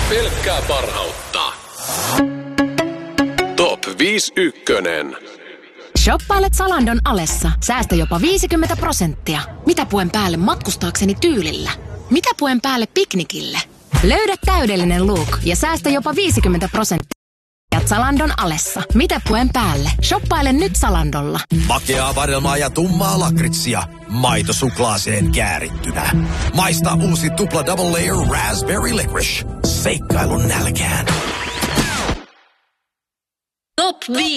Pelkkää parhautta. Top 51. Shoppailet Zalandon alessa. Säästä jopa 50%. Mitä puen päälle matkustaakseni tyylillä? Mitä puen päälle piknikille? Löydä täydellinen look ja säästä jopa 50%. Zalandon alessa. Mitä puen päälle? Shoppaile nyt Zalandolla. Makeaa vadelmaa ja tummaa lakritsia. Maito suklaaseen käärittynä. Maista uusi tupla double layer raspberry licorice. Seikkailun nälkään. Top 5.